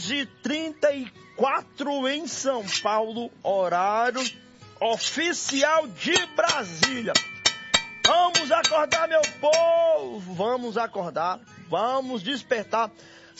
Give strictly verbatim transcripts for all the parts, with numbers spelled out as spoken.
onze e trinta e quatro em São Paulo, horário oficial de Brasília. Vamos acordar, meu povo, vamos acordar, vamos despertar.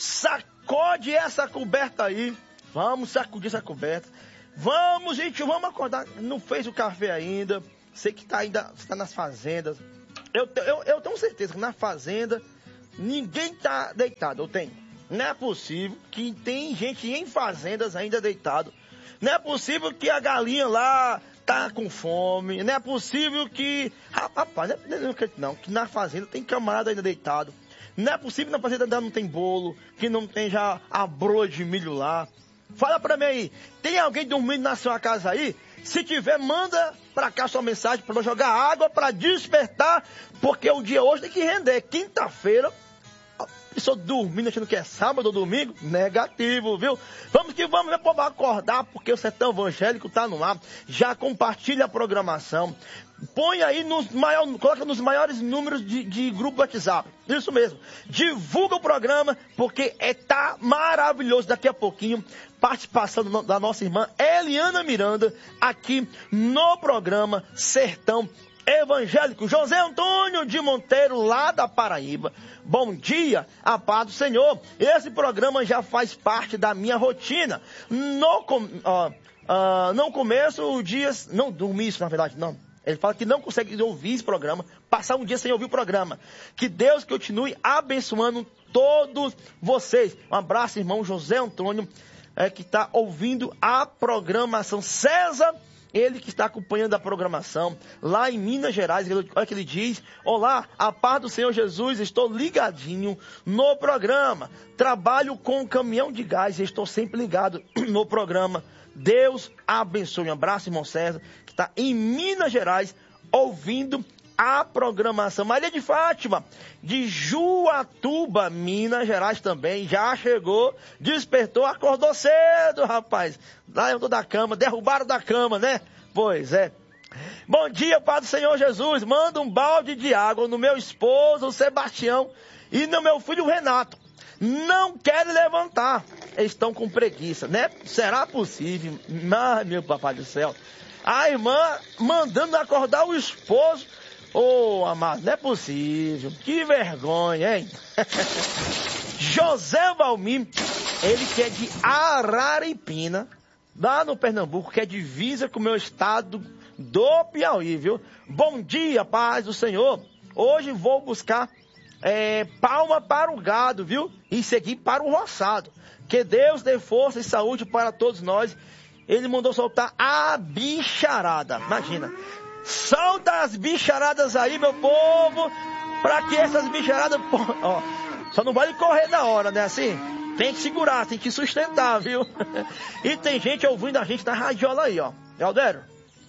Sacode essa coberta aí, vamos sacudir essa coberta. Vamos, gente, vamos acordar. Não fez o café ainda, sei que tá ainda está nas fazendas. Eu, eu, eu tenho certeza que na fazenda ninguém tá deitado, eu tenho. Não é possível que tem gente em fazendas ainda deitado. Não é possível que a galinha lá tá com fome. Não é possível que... Rapaz, não é, não, não, que na fazenda tem camarada ainda deitado. Não é possível que na fazenda ainda não tem bolo, que não tem já a broa de milho lá. Fala pra mim aí, tem alguém dormindo na sua casa aí? Se tiver, manda pra cá sua mensagem pra eu jogar água pra despertar, porque o dia hoje tem que render. Quinta-feira, a pessoa dormindo achando que é sábado ou domingo, negativo, viu? Vamos que vamos, meu povo, acordar, porque o Sertão Evangélico tá no ar. Já compartilha a programação. Põe aí nos maiores, coloca nos maiores números de, de grupo WhatsApp. Isso mesmo. Divulga o programa, porque é, tá maravilhoso. Daqui a pouquinho, participação do, da nossa irmã Eliana Miranda, aqui no programa Sertão Evangélico. José Antônio de Monteiro, lá da Paraíba. Bom dia, a paz do Senhor. Esse programa já faz parte da minha rotina. No, uh, uh, no começo, o dia... Não dormi isso, na verdade, não. Ele fala que não consegue ouvir esse programa, passar um dia sem ouvir o programa. Que Deus continue abençoando todos vocês. Um abraço, irmão José Antônio, é, que está ouvindo a programação. César, ele que está acompanhando a programação lá em Minas Gerais. Olha que ele diz: olá, a paz do Senhor Jesus, estou ligadinho no programa. Trabalho com um caminhão de gás e estou sempre ligado no programa. Deus abençoe. Um abraço, irmão César, que está em Minas Gerais, ouvindo a programação. Maria de Fátima, de Juatuba, Minas Gerais também, já chegou, despertou, acordou cedo, rapaz. Levantou da cama, derrubaram da cama, né? Pois é. Bom dia, Pai do Senhor Jesus. Manda um balde de água no meu esposo, Sebastião, e no meu filho, Renato. Não querem levantar, estão com preguiça, né? Será possível? Ai, meu papai do céu. A irmã mandando acordar o esposo. Ô, oh, amado, não é possível. Que vergonha, hein? José Valmir, ele que é de Araripina, lá no Pernambuco, que é divisa com o meu estado do Piauí, viu? Bom dia, paz do Senhor. Hoje vou buscar é, palma para o gado, viu? E seguir para o roçado. Que Deus dê força e saúde para todos nós. Ele mandou soltar a bicharada. Imagina. Solta as bicharadas aí, meu povo. Para que essas bicharadas... Ó, só não vale correr na hora, né? Assim, tem que segurar, tem que sustentar, viu? E tem gente ouvindo a gente na radiola aí, ó. Galdério.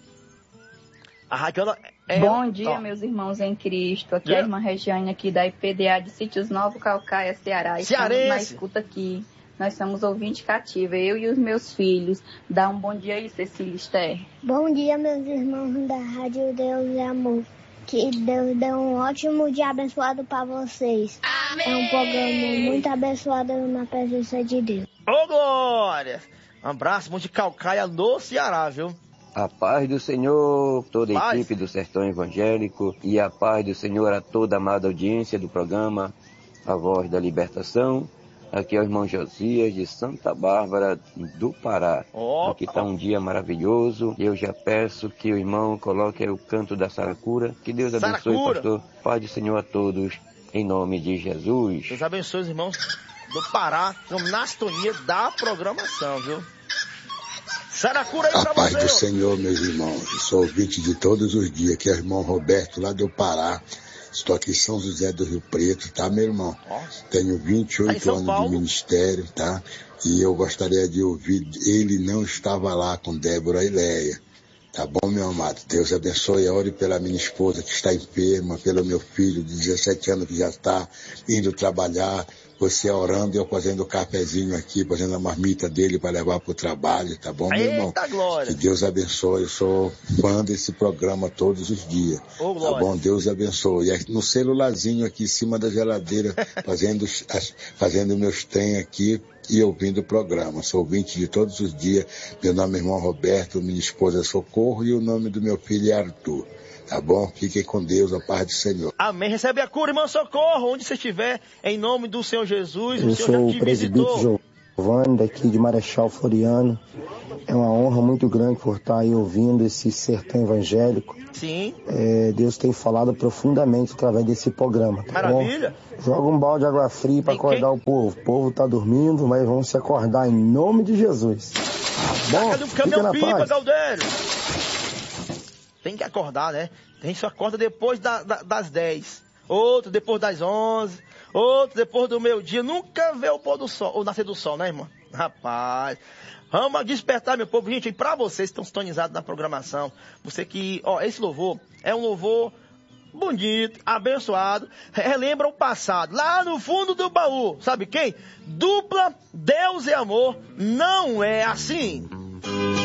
A radiola é... Bom dia, ó, meus irmãos em Cristo. Aqui é a yeah. irmã Regiane, aqui da I P D A de Sítios Novo Calcaia, Ceará. Cearense. Estamos na escuta aqui. Nós somos ouvinte cativa, eu e os meus filhos. Dá um bom dia aí, Cecília Esther. Bom dia, meus irmãos da Rádio Deus e Amor. Que Deus dê um ótimo dia abençoado para vocês. Amém. É um programa muito abençoado na presença de Deus. Ô, glória! Um abraço, de Calcaia, no Ceará, viu? A paz do Senhor, toda a paz. equipe do Sertão Evangélico, e a paz do Senhor a toda a amada audiência do programa A Voz da Libertação. Aqui é o irmão Josias, de Santa Bárbara, do Pará. Oh, Aqui está um dia maravilhoso. Eu já peço que o irmão coloque o canto da Saracura. Que Deus abençoe, Saracura. Pastor. Paz do Senhor a todos, em nome de Jesus. Deus abençoe os irmãos do Pará, na sintonia da programação, viu? Saracura aí pra você. A paz do Senhor, meus irmãos. Eu sou ouvinte de todos os dias. Aqui é o irmão Roberto, lá do Pará. Estou aqui em São José do Rio Preto, tá, meu irmão? Nossa. Tenho vinte e oito anos Paulo. de ministério, tá? E eu gostaria de ouvir, ele não estava lá com Débora e Leia. Tá bom, meu amado? Deus abençoe, ore pela minha esposa que está enferma, pelo meu filho de dezessete anos que já está indo trabalhar. você orando e eu fazendo o cafezinho aqui, fazendo a marmita dele para levar para o trabalho, tá bom, meu irmão? Eita, glória! Que Deus abençoe, eu sou fã desse programa todos os dias. Ô, tá bom? Deus abençoe. E no celularzinho aqui em cima da geladeira, fazendo, fazendo meus trem aqui e ouvindo o programa. Sou ouvinte de todos os dias. Meu nome é irmão Roberto, minha esposa é Socorro e o nome do meu filho é Arthur. Tá bom? Fiquem com Deus, a paz do Senhor. Amém. Recebe a cura, irmão Socorro, onde você estiver, em nome do Senhor Jesus. Eu o Senhor sou já te o presbítero visitou. Giovanni, daqui de Marechal Floriano. É uma honra muito grande por estar aí ouvindo esse sertão evangélico. Sim. É, Deus tem falado profundamente através desse programa. Tá Maravilha. Bom? Joga um balde de água fria para acordar quem? o povo. O povo está dormindo, mas vão se acordar em nome de Jesus. Bom, Cadê o caminhão pipa, Galdério? Tem que acordar, né? Tem só acorda depois da, da, das dez. Outro depois das onze. Outro depois do meio-dia. Nunca vê o pôr do sol, o nascer do sol, né, irmão? Rapaz. Vamos despertar, meu povo. Gente, e pra vocês que estão sintonizados na programação, você que, ó, esse louvor é um louvor bonito, abençoado, relembra o passado, lá no fundo do baú, sabe quem? Dupla Deus e Amor, não é assim.